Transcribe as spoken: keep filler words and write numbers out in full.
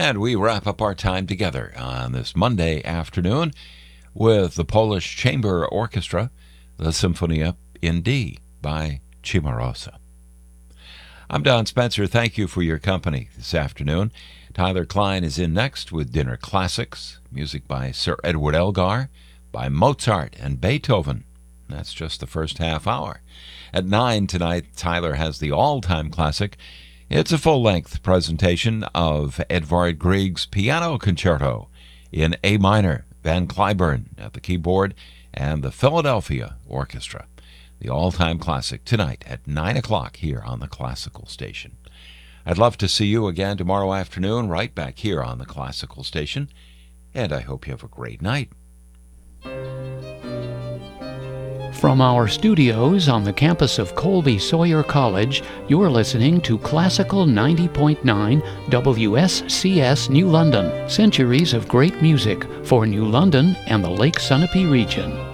And we wrap up our time together on this Monday afternoon with the Polish Chamber Orchestra, the Symphonia in D by Cimarosa. I'm Don Spencer. Thank you for your company this afternoon. Tyler Klein is in next with Dinner Classics, music by Sir Edward Elgar, by Mozart and Beethoven. That's just the first half hour. At nine tonight, Tyler has the all-time classic. It's a full-length presentation of Edvard Grieg's Piano Concerto in A minor, Van Cliburn at the keyboard, and the Philadelphia Orchestra. The all-time classic tonight at nine o'clock here on the Classical Station. I'd love to see you again tomorrow afternoon right back here on the Classical Station, and I hope you have a great night. From our studios on the campus of Colby Sawyer College, you're listening to Classical ninety point nine W S C S New London, centuries of great music for New London and the Lake Sunapee region.